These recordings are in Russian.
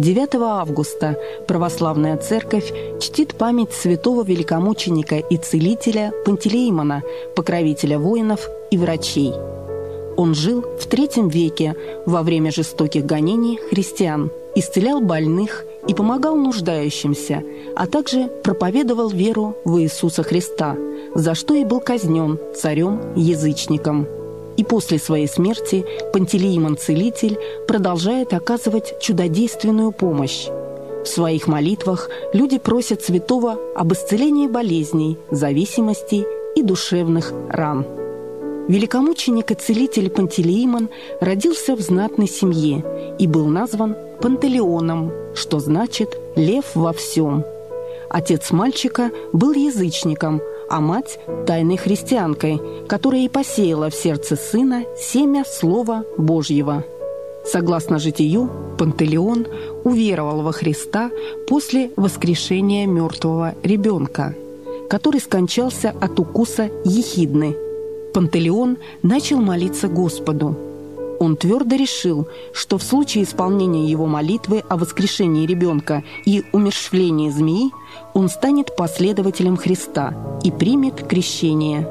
9 августа православная церковь чтит память святого великомученика и целителя Пантелеимона, покровителя воинов и врачей. Он жил в III веке во время жестоких гонений христиан, исцелял больных и помогал нуждающимся, а также проповедовал веру в Иисуса Христа, за что и был казнен царем-язычником. И после своей смерти Пантелеимон-целитель продолжает оказывать чудодейственную помощь. В своих молитвах люди просят святого об исцелении болезней, зависимостей и душевных ран. Великомученик и целитель Пантелеимон родился в знатной семье и был назван Пантелеоном, что значит «лев во всем». Отец мальчика был язычником, а мать – тайной христианкой, которая и посеяла в сердце сына семя Слова Божьего. Согласно житию, Пантелеон уверовал во Христа после воскрешения мертвого ребенка, который скончался от укуса ехидны. Пантелеон начал молиться Господу. Он твердо решил, что в случае исполнения его молитвы о воскрешении ребенка и умерщвлении змеи он станет последователем Христа и примет крещение.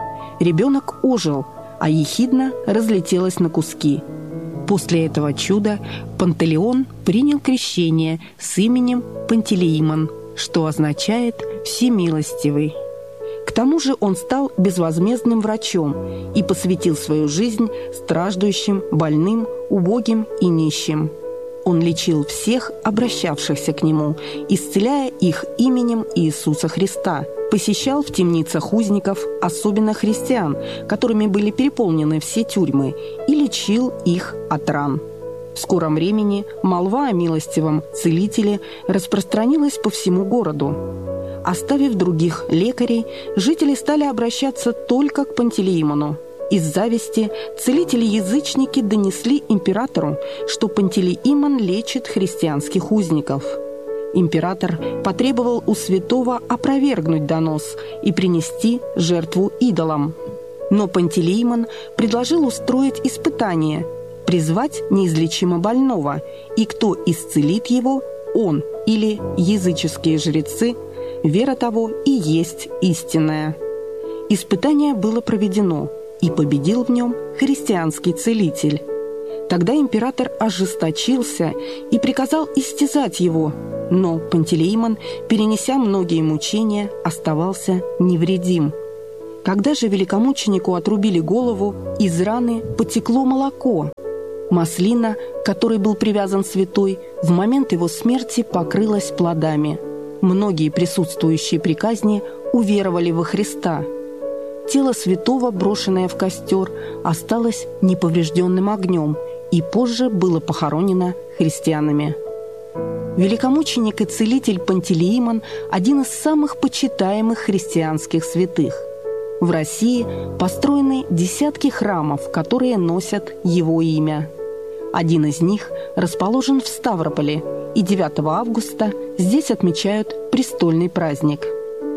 Ребенок ожил, а ехидна разлетелась на куски. После этого чуда Пантелеон принял крещение с именем Пантелеимон, что означает «всемилостивый». К тому же он стал безвозмездным врачом и посвятил свою жизнь страждущим, больным, убогим и нищим. Он лечил всех обращавшихся к нему, исцеляя их именем Иисуса Христа, посещал в темницах узников, особенно христиан, которыми были переполнены все тюрьмы, и лечил их от ран. В скором времени молва о милостивом целителе распространилась по всему городу. Оставив других лекарей, жители стали обращаться только к Пантелеимону. Из зависти целители-язычники донесли императору, что Пантелеимон лечит христианских узников. Император потребовал у святого опровергнуть донос и принести жертву идолам. Но Пантелеимон предложил устроить испытание, призвать неизлечимо больного, и кто исцелит его, он или языческие жрецы, вера того и есть истинная. Испытание было проведено, и победил в нем христианский целитель. Тогда император ожесточился и приказал истязать его, но Пантелеимон, перенеся многие мучения, оставался невредим. Когда же великомученику отрубили голову, из раны потекло молоко. Маслина, к которой был привязан святой, в момент его смерти покрылась плодами. Многие присутствующие при казни уверовали во Христа. Тело святого, брошенное в костер, осталось неповрежденным огнем и позже было похоронено христианами. Великомученик и целитель Пантелеимон – один из самых почитаемых христианских святых. В России построены десятки храмов, которые носят его имя. Один из них расположен в Ставрополе, и 9 августа здесь отмечают престольный праздник.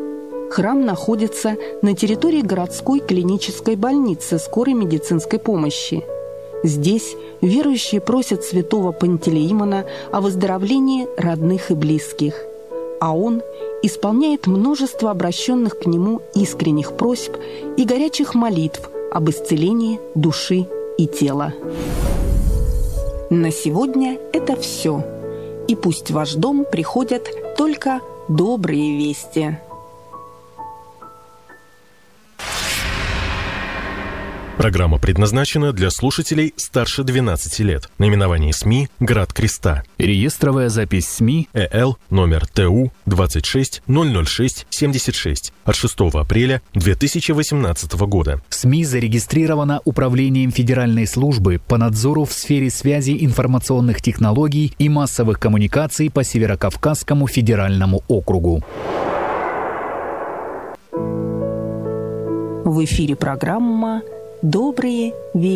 Храм находится на территории городской клинической больницы скорой медицинской помощи. Здесь верующие просят святого Пантелеимона о выздоровлении родных и близких, а он исполняет множество обращенных к нему искренних просьб и горячих молитв об исцелении души и тела. На сегодня это все. И пусть в ваш дом приходят только добрые вести. Программа предназначена для слушателей старше 12 лет. Наименование СМИ «Град Креста». Реестровая запись СМИ ЭЛ номер ТУ 2600676 от 6 апреля 2018 года. СМИ зарегистрирована Управлением Федеральной службы по надзору в сфере связи информационных технологий и массовых коммуникаций по Северокавказскому федеральному округу. В эфире программа «Добрые вести».